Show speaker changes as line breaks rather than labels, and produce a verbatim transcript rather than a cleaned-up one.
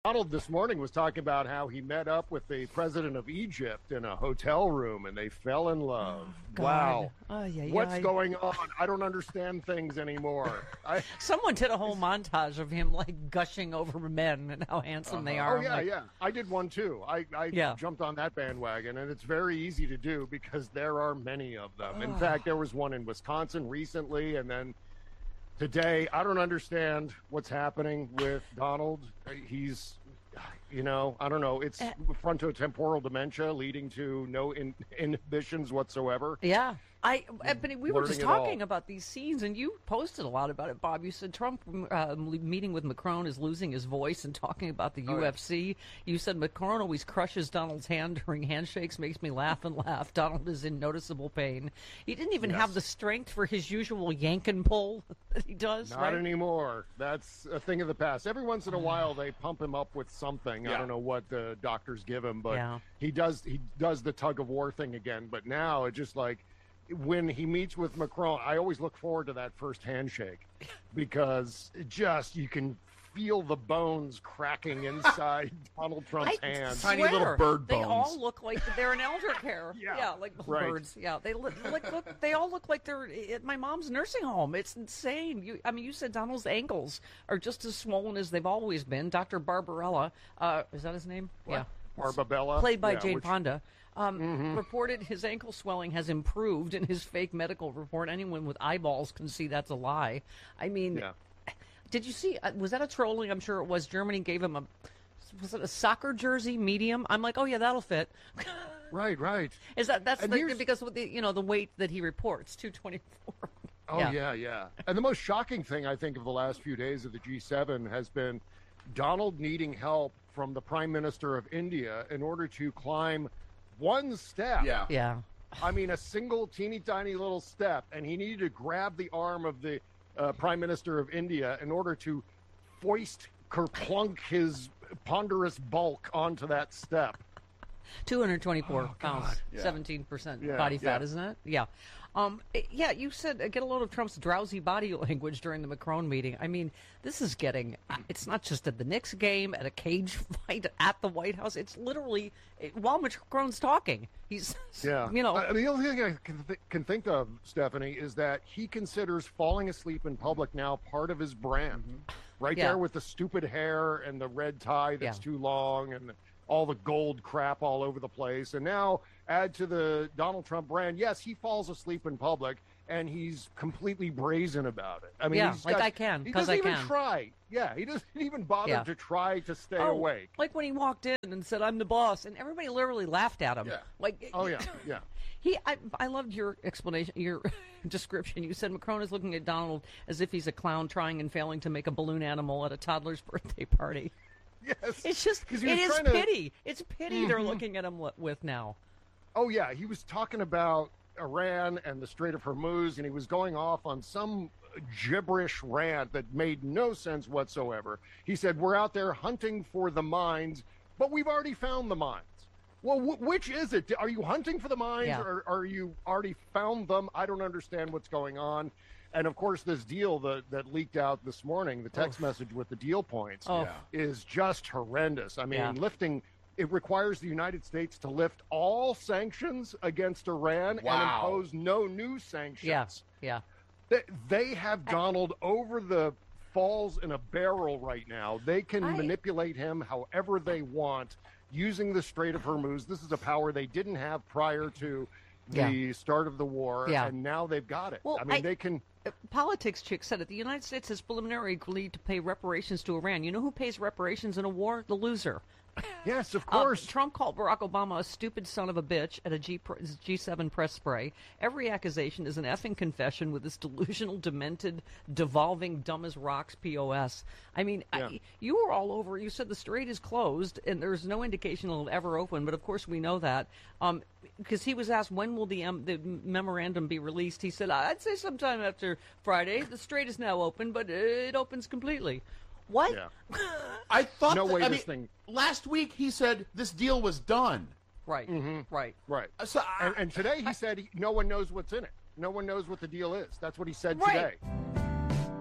Donald this morning was talking about how he met up with the president of Egypt in a hotel room and they fell in love.
Oh,
wow.
Oh, yeah, yeah.
What's going on? I don't understand things anymore. I,
Someone did a whole montage of him like gushing over men and how handsome uh-huh. they are.
Oh, yeah,
like,
yeah. I did one too. I, I yeah. jumped on that bandwagon, and it's very easy to do because there are many of them. Oh. In fact, there was one in Wisconsin recently, and then today, I don't understand what's happening with Donald. He's, you know, I don't know. It's uh, frontotemporal dementia leading to no in, inhibitions whatsoever.
Yeah. I, but we were just talking about these scenes, and you posted a lot about it, Bob. You said Trump uh, meeting with Macron is losing his voice and talking about the oh, U F C. Yeah. You said Macron always crushes Donald's hand during handshakes, makes me laugh and laugh. Donald is in noticeable pain. He didn't even yes. have the strength for his usual yank and pull that he does.
Not
right?
anymore. That's a thing of the past. Every once in a while, they pump him up with something. Yeah. I don't know what the doctors give him, but yeah. he does he does the tug of war thing again. But now it's just like, when he meets with Macron, I always look forward to that first handshake because it just, you can feel the bones cracking inside Donald Trump's
I
hands.
Swear,
Tiny little bird bones.
They all look like they're an elder care.
yeah.
yeah, like
right.
birds. Yeah, they look, look, look. They all look like they're at my mom's nursing home. It's insane. You, I mean, you said Donald's ankles are just as swollen as they've always been. Doctor Barbarella, uh, is that his name?
What?
Yeah,
Barbabella,
played by
yeah,
Jane
which...
Fonda. Um,
mm-hmm.
reported his ankle swelling has improved in his fake medical report. Anyone with eyeballs can see that's a lie. I mean,
yeah.
did you see, was that a trolling? I'm sure it was. Germany gave him a, was it a soccer jersey medium? I'm like, oh yeah, that'll fit.
Right, right.
Is that, that's the, because of the, you know, the weight that he reports, two twenty-four.
Oh yeah. yeah, yeah. And the most shocking thing I think of the last few days of the G seven has been Donald needing help from the Prime Minister of India in order to climb one step.
Yeah. Yeah.
I mean, a single teeny tiny little step, and he needed to grab the arm of the uh, Prime Minister of India in order to foist, kerplunk his ponderous bulk onto that step.
two hundred twenty-four
oh,
pounds,
yeah.
seventeen percent
yeah,
body fat,
yeah.
isn't it? Yeah. Um, yeah, you said uh, get a load of Trump's drowsy body language during the Macron meeting. I mean, this is getting, uh, it's not just at the Knicks game, at a cage fight at the White House. It's literally, it, while Macron's talking, he's,
yeah.
you know.
Uh, the only thing I can, th- can think of, Stephanie, is that he considers falling asleep in public now part of his brand. Mm-hmm. Right yeah. there with the stupid hair and the red tie that's yeah. too long and all the gold crap all over the place. And now add to the Donald Trump brand. Yes, he falls asleep in public, and he's completely brazen about it. I mean,
yeah,
he's
like
got,
I can,
he
because
doesn't
I
even
can.
try. Yeah, he doesn't even bother
yeah.
to try to stay
oh,
awake.
Like when he walked in and said, "I'm the boss," and everybody literally laughed at him.
Yeah.
Like,
oh yeah, yeah.
He, I, I loved your explanation, your description. You said Macron is looking at Donald as if he's a clown trying and failing to make a balloon animal at a toddler's birthday party.
Yes.
It's just, it is
to...
pity. It's pity
mm-hmm.
they're looking at him with now.
Oh, yeah. He was talking about Iran and the Strait of Hormuz, and he was going off on some gibberish rant that made no sense whatsoever. He said, we're out there hunting for the mines, but we've already found the mines. Well, w- which is it? Are you hunting for the mines,
yeah.
or are you already found them? I don't understand what's going on. And, of course, this deal that, that leaked out this morning, the text
oh.
message with the deal points,
oh.
is just horrendous. I mean,
yeah.
lifting, it requires the United States to lift all sanctions against Iran
wow.
and impose no new sanctions.
Yeah, yeah.
They, they have Donald over the falls in a barrel right now. They can
I...
manipulate him however they want using the Strait of Hormuz. This is a power they didn't have prior to the
yeah.
start of the war,
yeah.
and now they've got it.
Well,
I mean,
I...
they can...
Politics chick said it. The United States has preliminarily agreed to pay reparations to Iran. You know who pays reparations in a war? The loser.
Yes, of course.
Uh, Trump called Barack Obama a stupid son of a bitch at a G, G seven press spray. Every accusation is an effing confession with this delusional, demented, devolving, dumb as rocks P O S. I mean,
yeah.
I, you were all over. You said the strait is closed, and there's no indication it'll ever open. But of course, we know that um, because he was asked when will the um, the memorandum be released. He said, "I'd say sometime after Friday. The strait is now open, but it opens completely." What?
Yeah.
I thought
no
that,
way
I
this
mean,
thing.
Last week he said this deal was done.
Right.
Mm-hmm.
Right.
Right.
So I,
and, and today he I, said he, no one knows what's in it. No one knows what the deal is. That's what he said
right.
today.